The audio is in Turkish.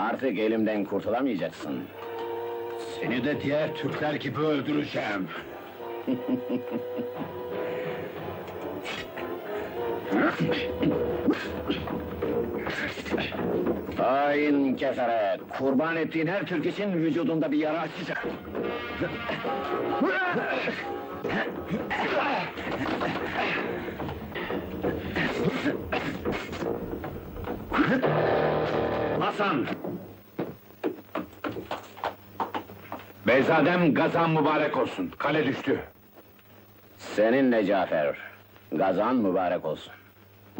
Artık elimden kurtulamayacaksın. Seni de diğer Türkler gibi öldüreceğim. Hain kefere! Kurban ettiğin her Türk için vücudunda bir yara açacak. Hasan! Beyzadem gazan mübarek olsun, kale düştü. Seninle Cafer. Gazan mübarek olsun.